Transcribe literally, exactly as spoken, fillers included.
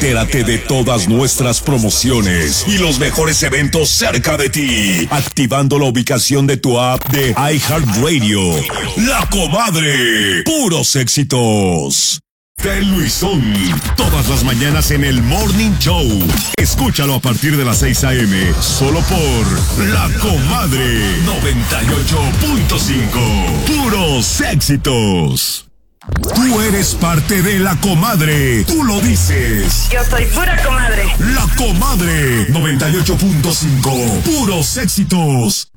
Entérate de todas nuestras promociones y los mejores eventos cerca de ti, activando la ubicación de tu app de iHeartRadio. La Comadre, puros éxitos. El Luisón, todas las mañanas en el Morning Show. Escúchalo a partir de las seis a.m. solo por La Comadre noventa y ocho punto cinco. Puros éxitos. Tú eres parte de La Comadre, tú lo dices. Yo soy pura comadre. La Comadre noventa y ocho punto cinco. Puros éxitos.